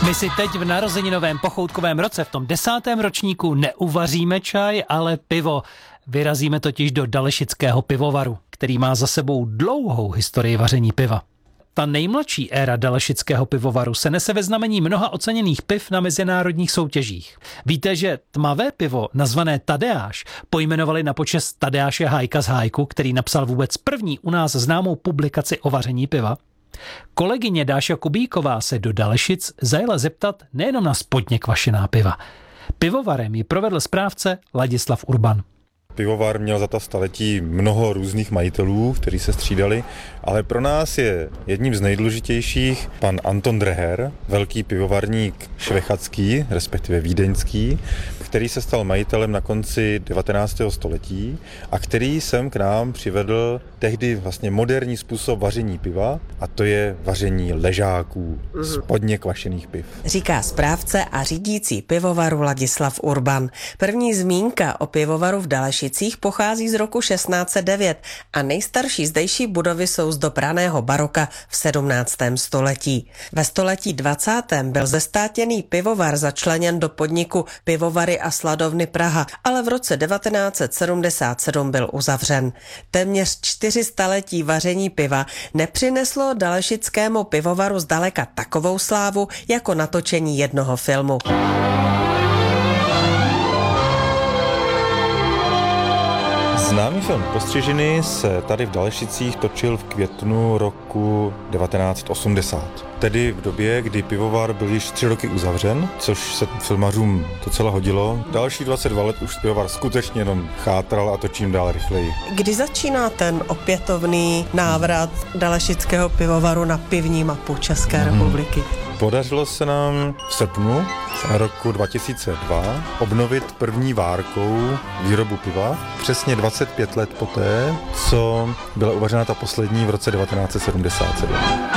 My si teď v narozeninovém pochoutkovém roce v tom 10. ročníku neuvaříme čaj, ale pivo. Vyrazíme totiž do Dalešického pivovaru, který má za sebou dlouhou historii vaření piva. Ta nejmladší éra Dalešického pivovaru se nese ve znamení mnoha oceněných piv na mezinárodních soutěžích. Víte, že tmavé pivo, nazvané Tadeáš, pojmenovali na počest Tadeáše Hájka z Hájku, který napsal vůbec první u nás známou publikaci o vaření piva? Kolegyně Dáša Kubíková se do Dalešic zajela zeptat nejenom na spodně kvašená piva. Pivovarem ji provedl správce Ladislav Urban. Pivovar měl za ta staletí mnoho různých majitelů, kteří se střídali, ale pro nás je jedním z nejdůležitějších pan Anton Dreher, velký pivovarník švechadský, respektive vídeňský, který se stal majitelem na konci 19. století a který sem k nám přivedl tehdy vlastně moderní způsob vaření piva, a to je vaření ležáků, spodně kvašených piv. Říká správce a řídící pivovaru Ladislav Urban. První zmínka o pivovaru v Dalešicích pochází z roku 1609 a nejstarší zdejší budovy jsou z dob raného baroka v 17. století. Ve století 20. byl zestátněný pivovar začleněn do podniku Pivovary a sladovny Praha, ale v roce 1977 byl uzavřen. Téměř 400 letí vaření piva nepřineslo dalešickému pivovaru zdaleka takovou slávu jako natočení jednoho filmu. Známý film Postřižiny se tady v Dalešicích točil v květnu roku 1980. Tedy v době, kdy pivovar byl již 3 roky uzavřen, což se filmařům docela hodilo. Další 22 let už pivovar skutečně jenom chátral a to čím dál rychleji. Kdy začíná ten opětovný návrat Dalešického pivovaru na pivní mapu České republiky? Podařilo se nám v srpnu roku 2002 obnovit první várkou výrobu piva přesně 25 let poté, co byla uvařena ta poslední v roce 1977.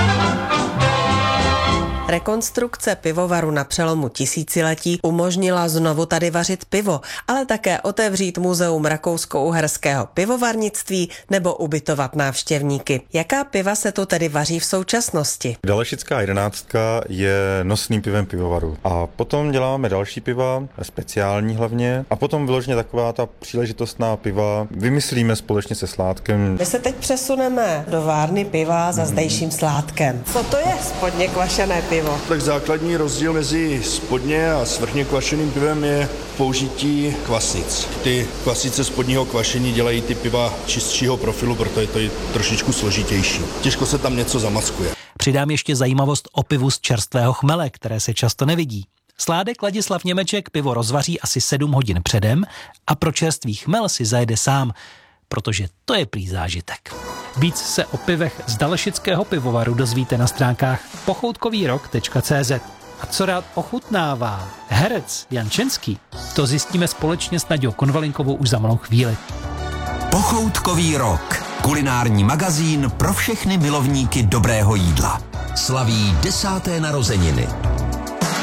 Rekonstrukce pivovaru na přelomu tisíciletí umožnila znovu tady vařit pivo, ale také otevřít muzeum rakousko-uherského pivovarnictví nebo ubytovat návštěvníky. Jaká piva se tu tedy vaří v současnosti? Dalešická 11 je nosným pivem pivovaru. A potom děláme další piva, speciální hlavně, a potom vyloženě taková ta příležitostná piva vymyslíme společně se Sládkem. My se teď přesuneme do várny piva za zdejším Sládkem. Co to je spodně kvašené pivo? Tak základní rozdíl mezi spodně a svrchně kvašeným pivem je použití kvasnic. Ty kvasnice spodního kvašení dělají ty piva čistšího profilu, proto je to trošičku složitější. Těžko se tam něco zamaskuje. Přidám ještě zajímavost o pivu z čerstvého chmele, které se často nevidí. Sládek Ladislav Němeček pivo rozvaří asi 7 hodin předem a pro čerstvý chmel si zajede sám, protože to je prý zážitek. Víc se o pivech z Dalešického pivovaru dozvíte na stránkách pochoutkovýrok.cz. A co rád ochutnává herec Jan Čenský, to zjistíme společně s Naďou Konvalinkovou už za malou chvíli. Pochoutkový rok. Kulinární magazín pro všechny milovníky dobrého jídla. Slaví 10. narozeniny.